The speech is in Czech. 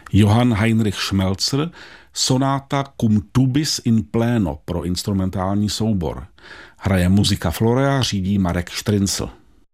Johann Heinrich Schmelzer, sonáta Cum tubis in pleno pro instrumentální soubor. Hraje Muzika Florea, řídí Marek Štryncl.